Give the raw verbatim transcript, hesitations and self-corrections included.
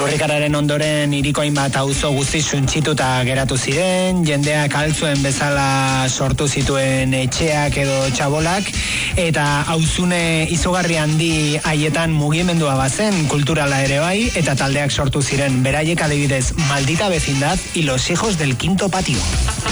Korrikararen ondoren hiriko hainbat auzo guzti suntsituta geratu ziren, jendeak altzuen bezala sortu zituen etxeak edo txabolak, eta auzune izugarri handi haietan mugimendua bazen, kulturala ere bai, eta taldeak sortu ziren, beraiek adibidez, Maldita Vecindad y los hijos del quinto patio.